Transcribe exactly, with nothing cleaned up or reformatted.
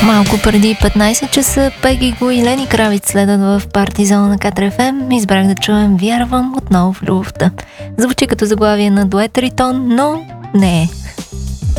Малко преди петнайсет часа Пеги Го и Лени Кравиц следват в Партизона на Катар Еф Ем. Избрах да чуем "Вярвам отново в любовта". Звучи като заглавие на дует Ритон, но не е.